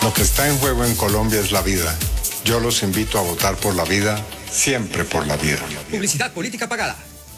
Lo que está en juego en Colombia es la vida. Yo los invito a votar por la vida, siempre por la vida. Publicidad política pagada.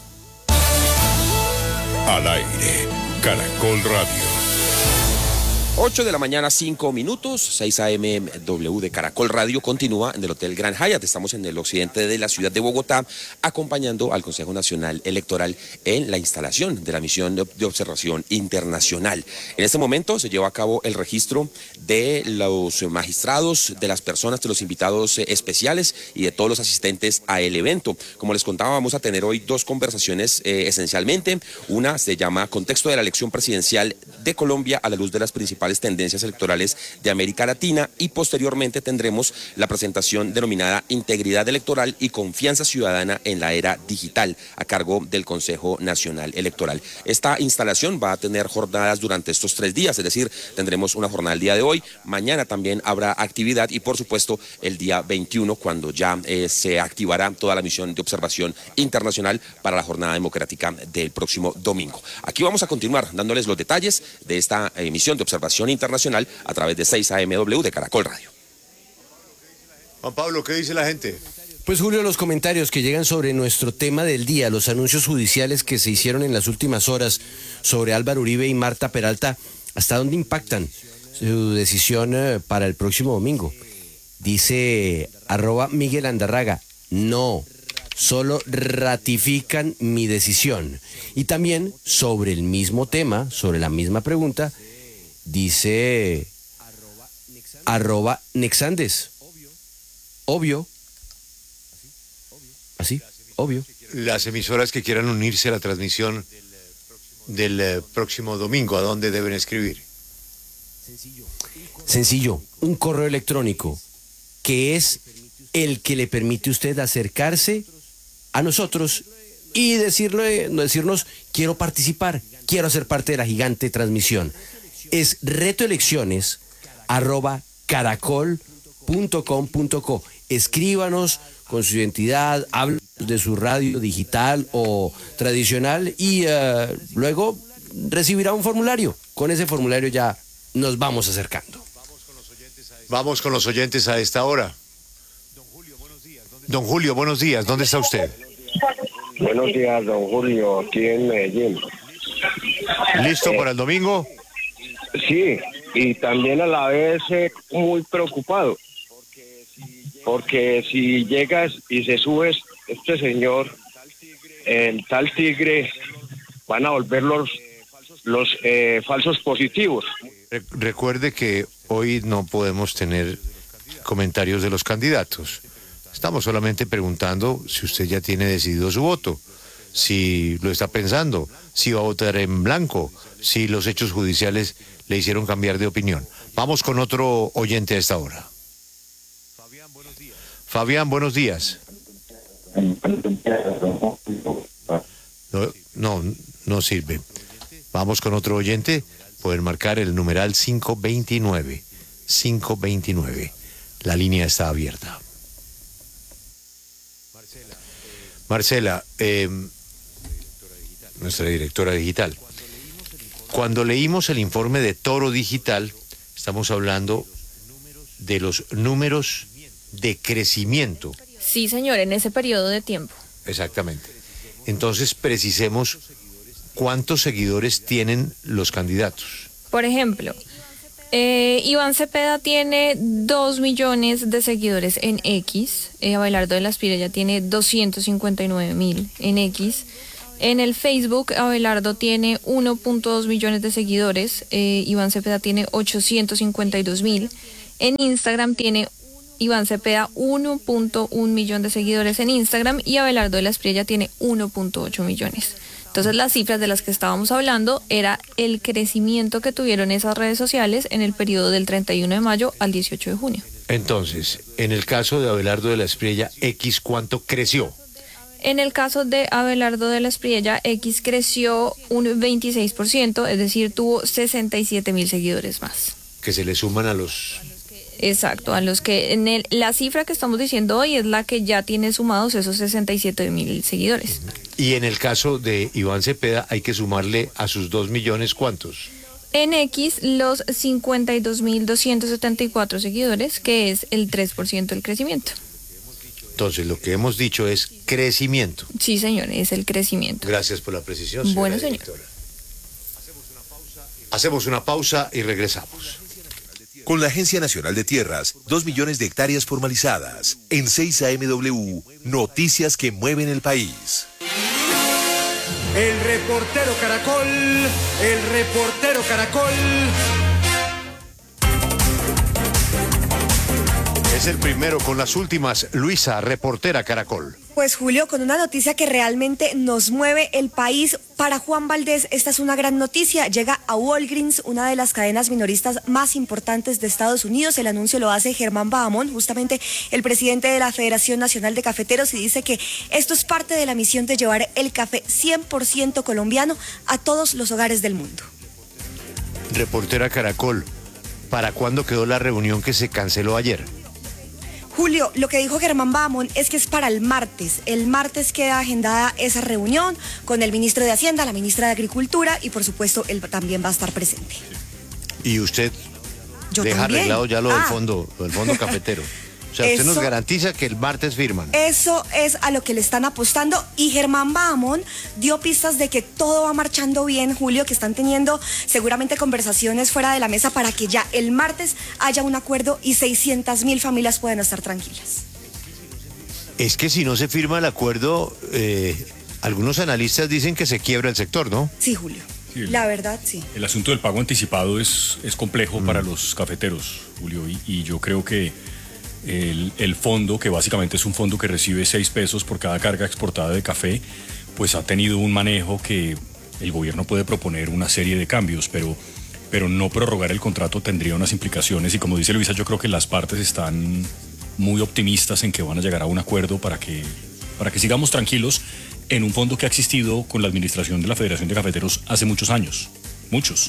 Al aire, Caracol Radio. 8 de la mañana, 5 minutos, 6 a.m. W de Caracol Radio continúa en el Hotel Grand Hyatt. Estamos en el occidente de la ciudad de Bogotá, acompañando al Consejo Nacional Electoral en la instalación de la misión de observación internacional. En este momento se lleva a cabo el registro de los magistrados, de las personas, de los invitados especiales y de todos los asistentes a el evento. Como les contaba, vamos a tener hoy dos conversaciones esencialmente. Una se llama Contexto de la elección presidencial de Colombia a la luz de las principales tendencias electorales de América Latina, y posteriormente tendremos la presentación denominada Integridad Electoral y Confianza Ciudadana en la Era Digital, a cargo del Consejo Nacional Electoral. Esta instalación va a tener jornadas durante estos 3 días, es decir, tendremos una jornada el día de hoy, mañana también habrá actividad y por supuesto el día 21 cuando ya se activará toda la misión de observación internacional para la jornada democrática del próximo domingo. Aquí vamos a continuar dándoles los detalles de esta misión de observación internacional a través de 6 AMW de Caracol Radio. Juan Pablo, ¿qué dice la gente? Pues Julio, los comentarios que llegan sobre nuestro tema del día, los anuncios judiciales que se hicieron en las últimas horas sobre Álvaro Uribe y Marta Peralta, ¿hasta dónde impactan su decisión para el próximo domingo? Dice @Miguel Andarraga, no, solo ratifican mi decisión. Y también sobre el mismo tema, sobre la misma pregunta, dice @Nexandes. Obvio. Así, obvio. Las emisoras que quieran unirse a la transmisión del próximo domingo, ¿a dónde deben escribir? Sencillo, un correo electrónico que es el que le permite a usted acercarse a nosotros y decirnos, quiero participar, quiero ser parte de la gigante transmisión. Es retoelecciones@caracol.com.co. Escríbanos con su identidad, hablen de su radio digital o tradicional y luego recibirá un formulario. Con ese formulario ya nos vamos acercando. Vamos con los oyentes a esta hora. Don Julio, buenos días. ¿Dónde está usted? Buenos días, don Julio, aquí en Medellín. ¿Listo para el domingo? Sí, y también a la vez muy preocupado, porque si llegas y se sube este señor, el tal Tigre, van a volver los falsos positivos. Recuerde que hoy no podemos tener comentarios de los candidatos. Estamos solamente preguntando si usted ya tiene decidido su voto, si lo está pensando, si va a votar en blanco, si los hechos judiciales le hicieron cambiar de opinión. Vamos con otro oyente a esta hora. Fabián, buenos días. No sirve. Vamos con otro oyente. Pueden marcar el numeral 529. 529. La línea está abierta. Marcela, nuestra directora digital. Cuando leímos el informe de Toro Digital, estamos hablando de los números de crecimiento. Sí, señor, en ese periodo de tiempo. Exactamente. Entonces, precisemos cuántos seguidores tienen los candidatos. Por ejemplo, Iván Cepeda tiene 2 millones de seguidores en X, Abelardo de la Espriella tiene 259.000 en X. En el Facebook, Abelardo tiene 1.2 millones de seguidores, Iván Cepeda tiene 852.000. En Instagram tiene Iván Cepeda 1.1 millón de seguidores en Instagram y Abelardo de la Espriella tiene 1.8 millones. Entonces las cifras de las que estábamos hablando era el crecimiento que tuvieron esas redes sociales en el periodo del 31 de mayo al 18 de junio. Entonces, en el caso de Abelardo de la Espriella, X, ¿cuánto creció? En el caso de Abelardo de la Espriella, X creció un 26%, es decir, tuvo 67.000 seguidores más. Que se le suman a los... Exacto, a los que la cifra que estamos diciendo hoy es la que ya tiene sumados esos 67.000 seguidores. Y en el caso de Iván Cepeda hay que sumarle a sus 2 millones, ¿cuántos? En X, los 52.274 seguidores, que es el 3% del crecimiento. Entonces, lo que hemos dicho es crecimiento. Sí, señor, es el crecimiento. Gracias por la precisión, señora Bueno, señor. directora. Hacemos una pausa y regresamos. Con la Agencia Nacional de Tierras, 2 millones de hectáreas formalizadas. En 6 AMW, noticias que mueven el país. El reportero Caracol, el reportero Caracol. Es el primero con las últimas. Luisa, reportera Caracol. Pues Julio, con una noticia que realmente nos mueve el país. Para Juan Valdés, esta es una gran noticia. Llega a Walgreens, una de las cadenas minoristas más importantes de Estados Unidos. El anuncio lo hace Germán Bahamón, justamente el presidente de la Federación Nacional de Cafeteros, y dice que esto es parte de la misión de llevar el café 100% colombiano a todos los hogares del mundo. Reportera Caracol, ¿para cuándo quedó la reunión que se canceló ayer? Julio, lo que dijo Germán Bahamón es que es para el martes. El martes queda agendada esa reunión con el ministro de Hacienda, la ministra de Agricultura y por supuesto él también va a estar presente. ¿Y usted Yo deja también. arreglado ya lo del fondo cafetero? O sea, usted nos garantiza que el martes firman. Eso es a lo que le están apostando y Germán Bahamón dio pistas de que todo va marchando bien, Julio, que están teniendo seguramente conversaciones fuera de la mesa para que ya el martes haya un acuerdo y 600.000 familias puedan estar tranquilas. Es que si no se firma el acuerdo, algunos analistas dicen que se quiebra el sector, ¿no? Sí, Julio. Sí, La verdad, sí. El asunto del pago anticipado es complejo para los cafeteros, Julio, y yo creo que el fondo, que básicamente es un fondo que recibe 6 pesos por cada carga exportada de café, pues ha tenido un manejo que el gobierno puede proponer una serie de cambios, pero no prorrogar el contrato tendría unas implicaciones y como dice Luisa, yo creo que las partes están muy optimistas en que van a llegar a un acuerdo para que sigamos tranquilos en un fondo que ha existido con la administración de la Federación de Cafeteros hace muchos años, muchos.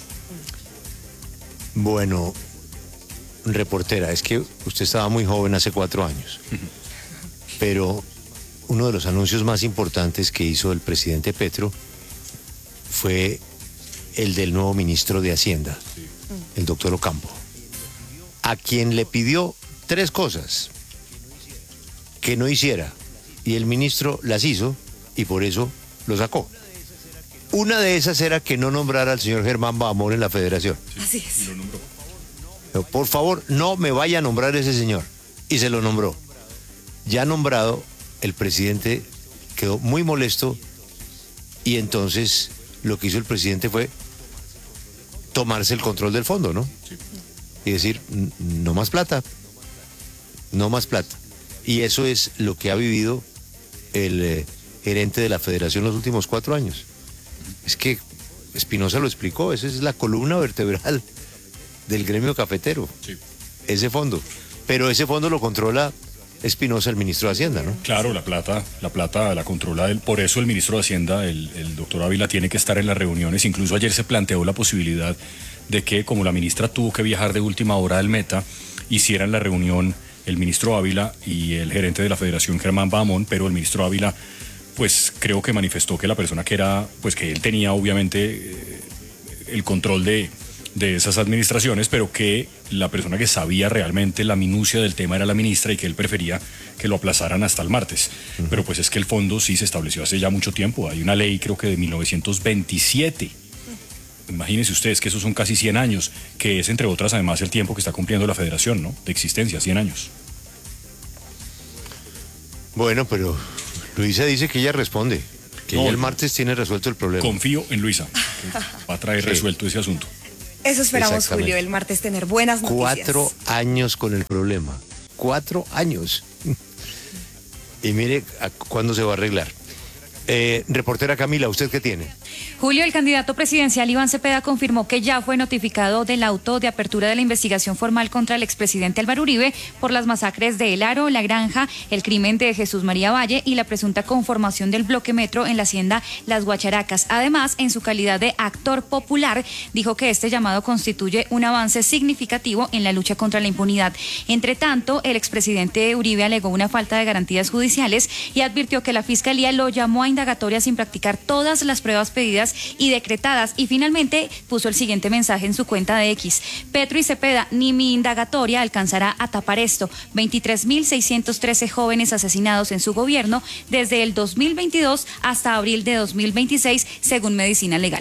Bueno, reportera, es que usted estaba muy joven hace 4 años, pero uno de los anuncios más importantes que hizo el presidente Petro fue el del nuevo ministro de Hacienda, el doctor Ocampo, a quien le pidió 3 cosas que no hiciera, y el ministro las hizo y por eso lo sacó. Una de esas era que no nombrara al señor Germán Bahamón en la federación. Así es. Y lo nombró. Por favor, no me vaya a nombrar ese señor. Y se lo nombró. Ya nombrado, el presidente quedó muy molesto y entonces lo que hizo el presidente fue tomarse el control del fondo, ¿no? Sí. Y decir, no más plata, no más plata. Y eso es lo que ha vivido el gerente de la federación los últimos 4 años. Es que Espinosa lo explicó, esa es la columna vertebral del gremio cafetero, Sí. ese fondo. Pero ese fondo lo controla Espinosa, el ministro de Hacienda, ¿no? Claro, la plata la controla él. Por eso el ministro de Hacienda, el doctor Ávila, tiene que estar en las reuniones. Incluso ayer se planteó la posibilidad de que, como la ministra tuvo que viajar de última hora del Meta, hicieran la reunión el ministro Ávila y el gerente de la Federación, Germán Bahamón, pero el ministro Ávila, pues creo que manifestó que la persona que era, pues que él tenía obviamente el control de esas administraciones, pero que la persona que sabía realmente la minucia del tema era la ministra y que él prefería que lo aplazaran hasta el martes. Pero pues es que el fondo sí se estableció hace ya mucho tiempo. Hay una ley, creo que de 1927. Imagínense ustedes que esos son casi 100 años, que es entre otras además el tiempo que está cumpliendo la federación, ¿no? De existencia, 100 años. Bueno, pero Luisa dice que ella responde, que No, ella el martes tiene resuelto el problema. Confío en Luisa, que va a traer resuelto ese asunto. Eso esperamos, Exactamente. Julio, el martes tener buenas noticias. 4 años con el problema. 4 años. Y mire cuándo se va a arreglar. Reportera Camila, ¿usted qué tiene? Julio, el candidato presidencial Iván Cepeda confirmó que ya fue notificado del auto de apertura de la investigación formal contra el expresidente Álvaro Uribe por las masacres de El Aro, La Granja, el crimen de Jesús María Valle y la presunta conformación del bloque metro en la hacienda Las Guacharacas. Además, en su calidad de actor popular, dijo que este llamado constituye un avance significativo en la lucha contra la impunidad. Entre tanto, el expresidente Uribe alegó una falta de garantías judiciales y advirtió que la Fiscalía lo llamó a indagatoria sin practicar todas las pruebas pedidas y decretadas. Y finalmente puso el siguiente mensaje en su cuenta de X: Petro y Cepeda, ni mi indagatoria alcanzará a tapar esto. 23.613 jóvenes asesinados en su gobierno desde el 2022 hasta abril de 2026, según Medicina Legal.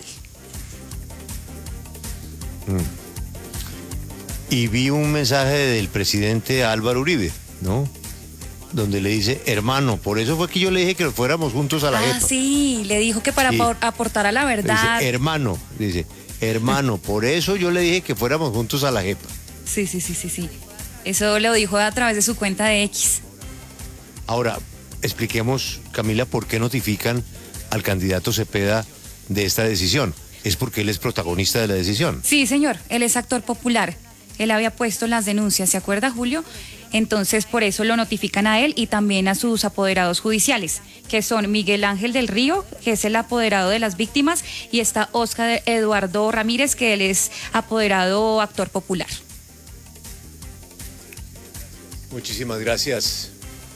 Y vi un mensaje del presidente Álvaro Uribe, ¿no? Donde le dice, hermano, por eso fue que yo le dije que fuéramos juntos a la JEP. Sí, le dijo que para aportar a la verdad. Dice, hermano, por eso yo le dije que fuéramos juntos a la JEP. Sí. Eso lo dijo a través de su cuenta de X. Ahora, expliquemos, Camila, por qué notifican al candidato Cepeda de esta decisión. ¿Es porque él es protagonista de la decisión? Sí, señor, él es actor popular. Él había puesto las denuncias, ¿se acuerda, Julio? Entonces, por eso lo notifican a él y también a sus apoderados judiciales, que son Miguel Ángel del Río, que es el apoderado de las víctimas, y está Óscar Eduardo Ramírez, que él es apoderado actor popular. Muchísimas gracias.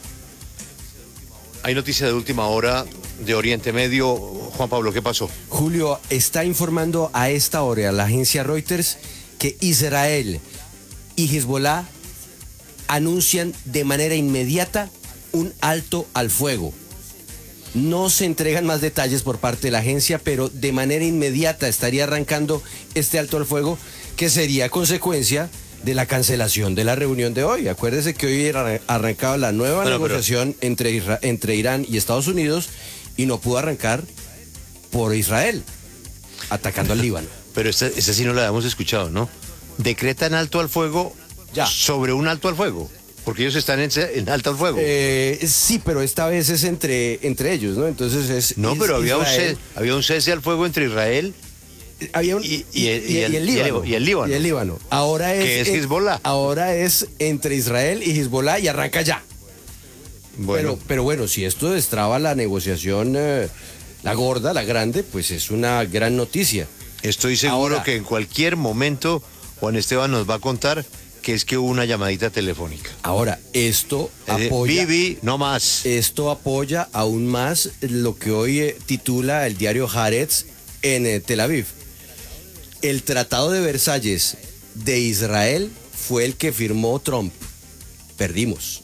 Hay noticia de última hora de Oriente Medio. Juan Pablo, ¿qué pasó? Julio, está informando a esta hora a la agencia Reuters que Israel y Hezbollah anuncian de manera inmediata un alto al fuego. No se entregan más detalles por parte de la agencia, pero de manera inmediata estaría arrancando este alto al fuego, que sería consecuencia de la cancelación de la reunión de hoy. Acuérdese que hoy arrancaba la nueva negociación entre Irán y Estados Unidos y no pudo arrancar por Israel, atacando al Líbano. Pero esta sí no la habíamos escuchado, ¿no? Decretan alto al fuego sobre un alto al fuego, porque ellos están en alto al fuego. Sí, pero esta vez es entre ellos, ¿no? Entonces es... No, pero había un cese al fuego entre Israel y el Líbano. Ahora es... Que es Hezbollah. Ahora es entre Israel y Hezbollah y arranca ya. Bueno. Pero bueno, si esto destraba la negociación, la gorda, la grande, pues es una gran noticia. Estoy seguro que en cualquier momento Juan Esteban nos va a contar que es que hubo una llamadita telefónica. Ahora, esto apoya... Bibi, no más. Esto apoya aún más lo que hoy titula el diario Haaretz en Tel Aviv. El Tratado de Versalles de Israel fue el que firmó Trump. Perdimos.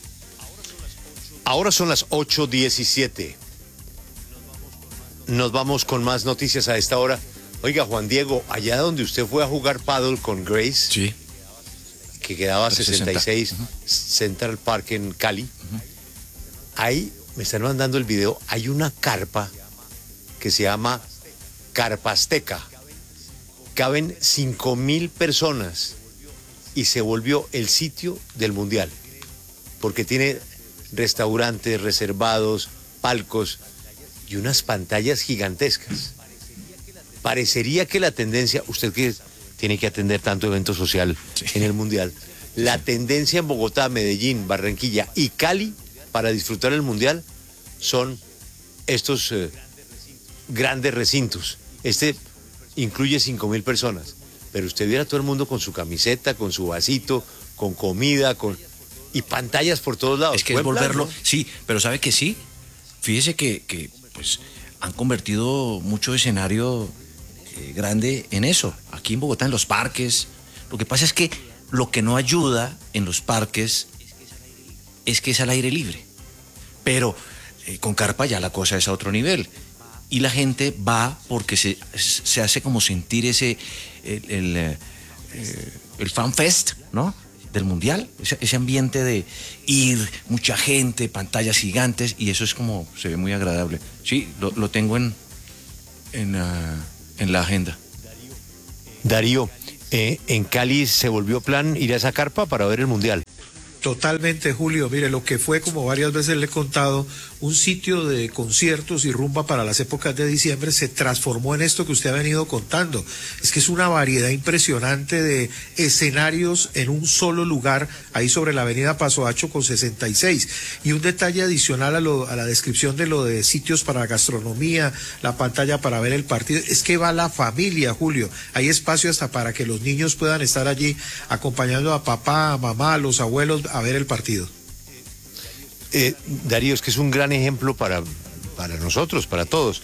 Ahora son las 8:17. Nos vamos con más noticias a esta hora. Oiga, Juan Diego, allá donde usted fue a jugar pádel con Grace, sí, que quedaba 66 Central Park en Cali, ahí me están mandando el video, hay una carpa que se llama Carpa Azteca. Caben 5,000 personas y se volvió el sitio del Mundial, porque tiene restaurantes reservados, palcos y unas pantallas gigantescas. Parecería que la tendencia, usted que tiene que atender tanto evento social en el Mundial, la tendencia en Bogotá, Medellín, Barranquilla y Cali para disfrutar el Mundial son estos grandes recintos. Este incluye 5,000 personas, pero usted viera a todo el mundo con su camiseta, con su vasito, con comida, y pantallas por todos lados. Es que es volverlo, plan, ¿no? Sí, pero ¿sabe que sí? Fíjese que pues han convertido mucho escenario grande en eso. Aquí en Bogotá, en los parques. Lo que pasa es que lo que no ayuda en los parques es que es al aire libre. Pero con carpa ya la cosa es a otro nivel. Y la gente va porque se hace como sentir el fan fest, ¿no? Del Mundial, ese ambiente de ir, mucha gente, pantallas gigantes, y eso es como, se ve muy agradable. Sí, lo tengo en la agenda. Darío, en Cali se volvió plan ir a esa carpa para ver el Mundial. Totalmente, Julio. Mire, lo que fue, como varias veces le he contado, un sitio de conciertos y rumba para las épocas de diciembre, se transformó en esto que usted ha venido contando. Es que es una variedad impresionante de escenarios en un solo lugar, ahí sobre la avenida Paso Hacho con 66. Y un detalle adicional a la descripción de lo de sitios para gastronomía, la pantalla para ver el partido, es que va la familia, Julio. Hay espacio hasta para que los niños puedan estar allí acompañando a papá, a mamá, a los abuelos a ver el partido. Darío, es que es un gran ejemplo para para nosotros, para todos.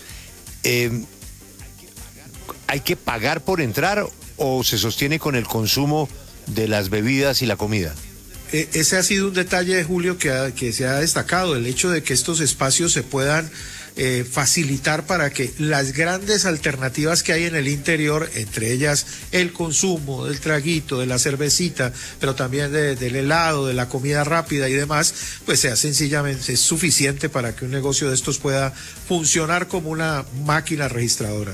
¿Hay que pagar por entrar o se sostiene con el consumo de las bebidas y la comida? Ese ha sido un detalle, Julio, que se ha destacado, el hecho de que estos espacios se puedan facilitar para que las grandes alternativas que hay en el interior, entre ellas el consumo del traguito, de la cervecita, pero también del helado, de la comida rápida y demás, pues sea sencillamente es suficiente para que un negocio de estos pueda funcionar como una máquina registradora.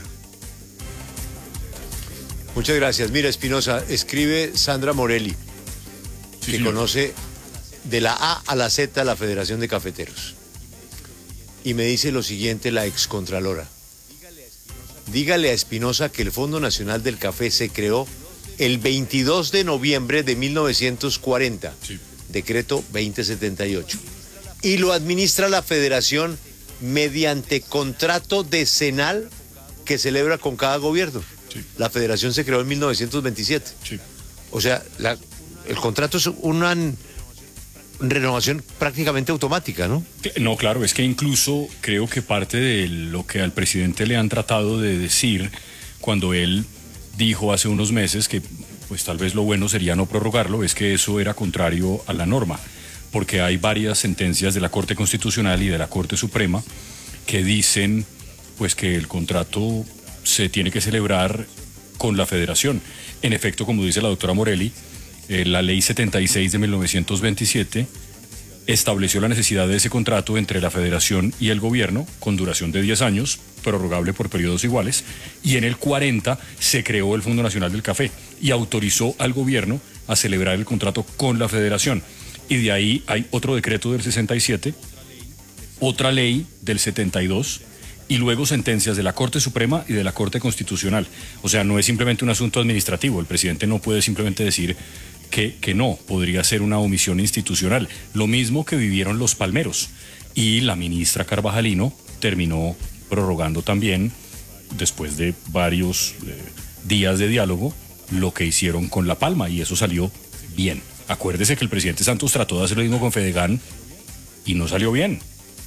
Muchas gracias. Mira, Espinosa, escribe Sandra Morelli, sí, que señor, conoce de la A a la Z la Federación de Cafeteros. Y me dice lo siguiente la excontralora. Dígale a Espinosa que el Fondo Nacional del Café se creó el 22 de noviembre de 1940, sí, decreto 2078, y lo administra la Federación mediante contrato decenal que celebra con cada gobierno. Sí. La Federación se creó en 1927. Sí. O sea, el contrato es una renovación prácticamente automática, ¿no? No, claro, es que incluso creo que parte de lo que al presidente le han tratado de decir cuando él dijo hace unos meses que pues tal vez lo bueno sería no prorrogarlo, es que eso era contrario a la norma, porque hay varias sentencias de la Corte Constitucional y de la Corte Suprema que dicen pues que el contrato se tiene que celebrar con la Federación. En efecto, como dice la doctora Morelli, la Ley 76 de 1927 estableció la necesidad de ese contrato entre la Federación y el gobierno con duración de 10 años, prorrogable por periodos iguales, y en el 40 se creó el Fondo Nacional del Café y autorizó al gobierno a celebrar el contrato con la Federación. Y de ahí hay otro decreto del 67, otra ley del 72, y luego sentencias de la Corte Suprema y de la Corte Constitucional. O sea, no es simplemente un asunto administrativo, el presidente no puede simplemente decir que no, podría ser una omisión institucional. Lo mismo que vivieron los palmeros. Y la ministra Carvajalino terminó prorrogando también, después de varios días de diálogo, lo que hicieron con La Palma, y eso salió bien. Acuérdese que el presidente Santos trató de hacer lo mismo con Fedegan y no salió bien.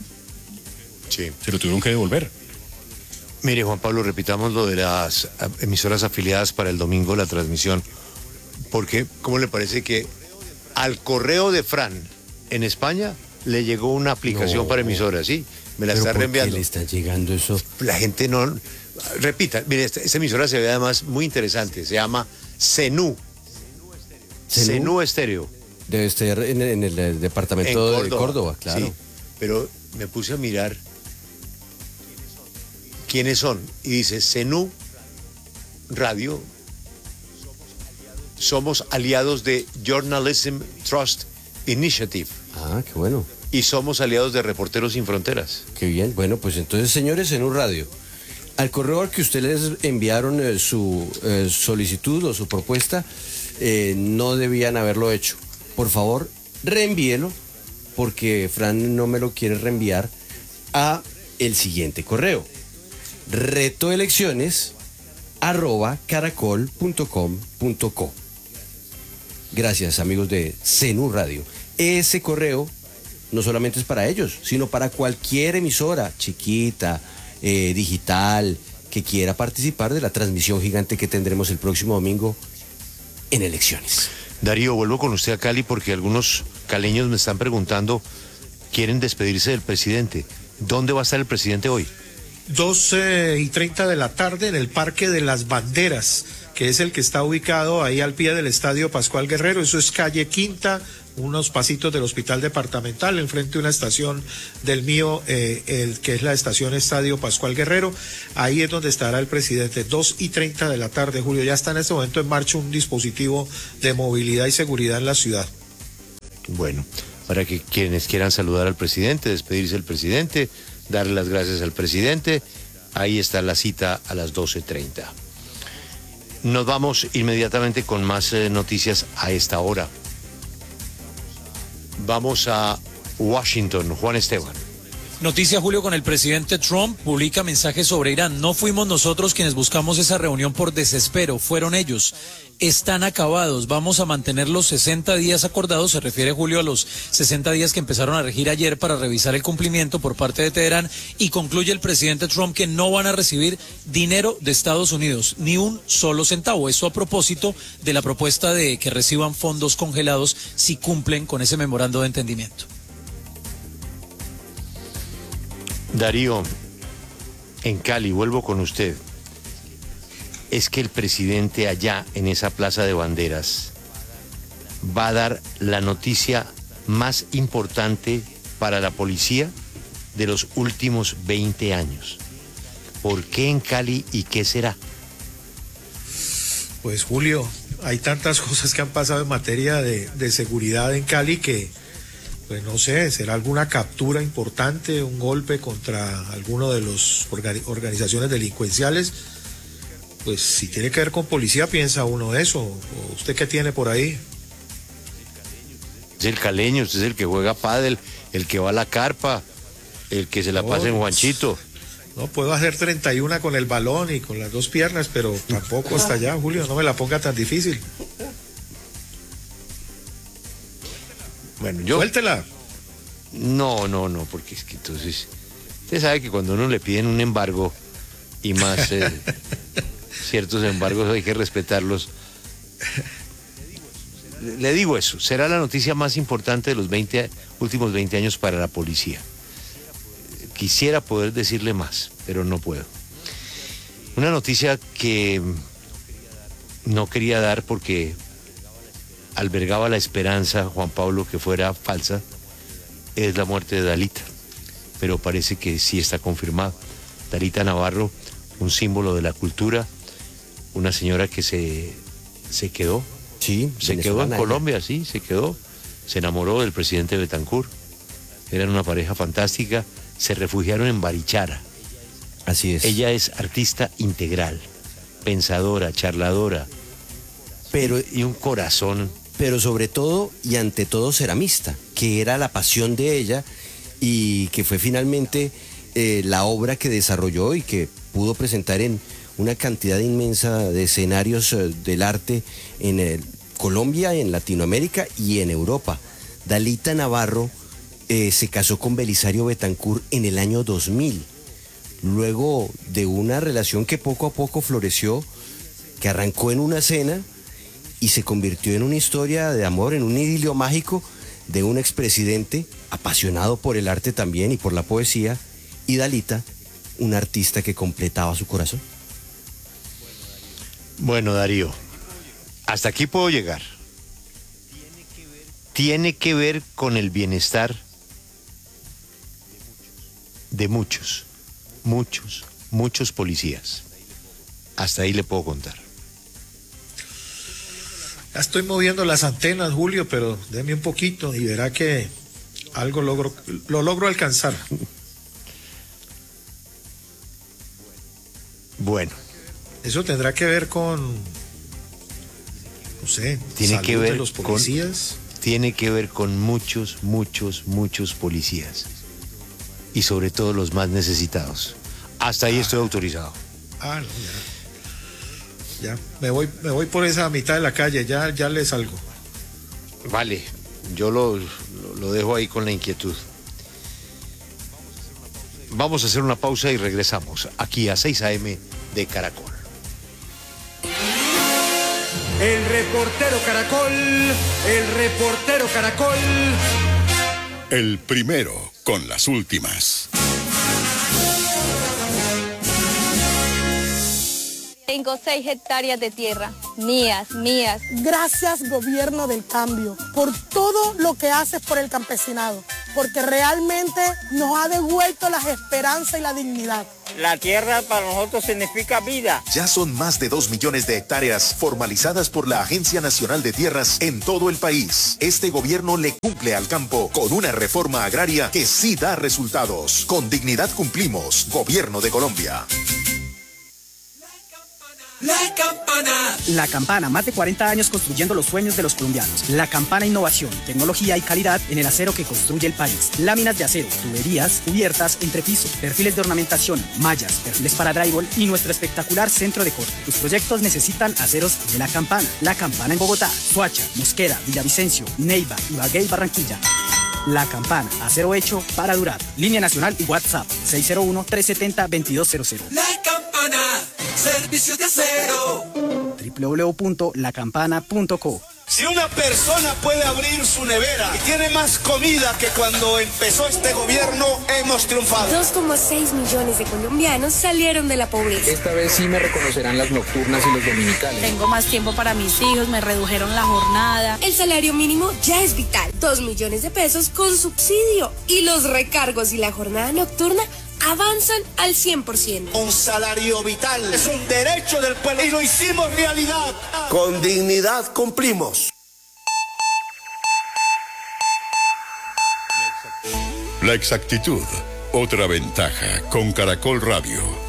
Sí. Se lo tuvieron que devolver. Mire, Juan Pablo, repitamos lo de las emisoras afiliadas para el domingo, la transmisión, porque ¿cómo le parece que al correo de Fran en España le llegó una aplicación para emisoras? Sí, me la está reenviando. ¿Por qué le está llegando eso? La gente no... Repita, mire, esta emisora se ve además muy interesante, se llama Zenú. Zenú Estéreo. Debe estar en el departamento de Córdoba, claro. Sí, pero me puse a mirar quiénes son, y dice Zenú Radio, somos aliados de Journalism Trust Initiative. Ah, qué bueno. Y somos aliados de Reporteros Sin Fronteras. Qué bien, bueno, pues entonces, señores, Zenú Radio, al correo al que ustedes les enviaron su solicitud o su propuesta, no debían haberlo hecho. Por favor, reenvíelo, porque Fran no me lo quiere reenviar a el siguiente correo: retoelecciones@caracol.com.co. Gracias, amigos de Zenú Radio. Ese correo no solamente es para ellos, sino para cualquier emisora chiquita, digital, que quiera participar de la transmisión gigante que tendremos el próximo domingo en elecciones. Darío, vuelvo con usted a Cali porque algunos caleños me están preguntando, quieren despedirse del presidente. ¿Dónde va a estar el presidente hoy? 12:30 de la tarde en el Parque de las Banderas, que es el que está ubicado ahí al pie del Estadio Pascual Guerrero. Eso es calle Quinta, unos pasitos del Hospital Departamental, enfrente de una estación del mío, que es la estación Estadio Pascual Guerrero. Ahí es donde estará el presidente. 2:30 de la tarde, Julio. Ya está en este momento en marcha un dispositivo de movilidad y seguridad en la ciudad. Bueno, para que quienes quieran saludar al presidente, despedirse del presidente, darle las gracias al presidente, ahí está la cita a las 12:30. Nos vamos inmediatamente con más noticias a esta hora. Vamos a Washington, Juan Esteban. Noticia, Julio, con el presidente Trump, publica mensajes sobre Irán. No fuimos nosotros quienes buscamos esa reunión por desespero, fueron ellos. Están acabados, vamos a mantener los 60 días acordados, se refiere, Julio, a los 60 días que empezaron a regir ayer para revisar el cumplimiento por parte de Teherán, y concluye el presidente Trump que no van a recibir dinero de Estados Unidos, ni un solo centavo. Esto a propósito de la propuesta de que reciban fondos congelados si cumplen con ese memorando de entendimiento. Darío, en Cali, vuelvo con usted. Es que el presidente allá en esa plaza de banderas va a dar la noticia más importante para la policía de los últimos 20 años. ¿Por qué en Cali y qué será? Pues Julio, hay tantas cosas que han pasado en materia de seguridad en Cali que, pues no sé, será alguna captura importante, un golpe contra alguno de los organizaciones delincuenciales. Pues si tiene que ver con policía, piensa uno eso. ¿O usted qué tiene por ahí? Es el caleño, usted es el que juega pádel, el que va a la carpa, el que se la pasa en Juanchito. No puedo hacer 31 con el balón y con las dos piernas, pero tampoco hasta allá, Julio, no me la ponga tan difícil. Bueno, yo... Suéltela. No, porque es que entonces... Usted sabe que cuando uno le piden un embargo, y más ciertos embargos hay que respetarlos. Le digo eso, será la noticia más importante de los últimos 20 años para la policía. Quisiera poder decirle más, pero no puedo. Una noticia que no quería dar porque albergaba la esperanza, Juan Pablo, que fuera falsa, es la muerte de Dalita. Pero parece que sí está confirmado. Dalita Navarro, un símbolo de la cultura, una señora que se quedó. Sí, se quedó en Colombia, sí, se quedó. Se enamoró del presidente Betancur. Eran una pareja fantástica. Se refugiaron en Barichara. Así es. Ella es artista integral, pensadora, charladora, y un corazón. Pero sobre todo y ante todo ceramista, que era la pasión de ella y que fue finalmente la obra que desarrolló y que pudo presentar en una cantidad inmensa de escenarios del arte en Colombia, en Latinoamérica y en Europa. Dalita Navarro se casó con Belisario Betancur en el año 2000, luego de una relación que poco a poco floreció, que arrancó en una cena y se convirtió en una historia de amor, en un idilio mágico de un expresidente apasionado por el arte también y por la poesía, y Dalita, un artista que completaba su corazón. Bueno, Darío, hasta aquí puedo llegar. Tiene que ver con el bienestar de muchos policías. Hasta ahí le puedo contar. Ya estoy moviendo las antenas, Julio, pero déme un poquito y verá que algo lo logro alcanzar. Bueno. Eso tendrá que ver con, no sé, tiene que ver de los policías. Tiene que ver con muchos policías. Y sobre todo los más necesitados. Hasta ahí estoy autorizado. No, ya me voy por esa mitad de la calle, ya le salgo. Vale, yo lo dejo ahí con la inquietud. Vamos a hacer una pausa y regresamos aquí a 6 AM de Caracol. El reportero Caracol. El primero con las últimas. Tengo 6 hectáreas de tierra, mías. Gracias, gobierno del cambio, por todo lo que haces por el campesinado, porque realmente nos ha devuelto las esperanzas y la dignidad. La tierra para nosotros significa vida. Ya son más de 2 millones de hectáreas formalizadas por la Agencia Nacional de Tierras en todo el país. Este gobierno le cumple al campo con una reforma agraria que sí da resultados. Con dignidad cumplimos. Gobierno de Colombia. La Campana. La Campana, más de 40 años construyendo los sueños de los colombianos. La Campana, innovación, tecnología y calidad en el acero que construye el país. Láminas de acero, tuberías, cubiertas, entrepiso, perfiles de ornamentación, mallas, perfiles para drywall y nuestro espectacular centro de corte. Tus proyectos necesitan aceros de La Campana. La Campana en Bogotá, Soacha, Mosquera, Villavicencio, Neiva, Ibagué y Barranquilla. La Campana, acero hecho para durar. Línea nacional y WhatsApp 601-370-2200. La Campana, servicios de acero. www.lacampana.co. Si una persona puede abrir su nevera y tiene más comida que cuando empezó este gobierno, hemos triunfado. 2,6 millones de colombianos salieron de la pobreza. Esta vez sí me reconocerán las nocturnas y los dominicales. Tengo más tiempo para mis hijos, me redujeron la jornada. El salario mínimo ya es vital. 2 millones de pesos con subsidio. Y los recargos y la jornada nocturna avanzan al 100%. Un salario vital es un derecho del pueblo y lo hicimos realidad. Con dignidad cumplimos. La exactitud, otra ventaja con Caracol Radio.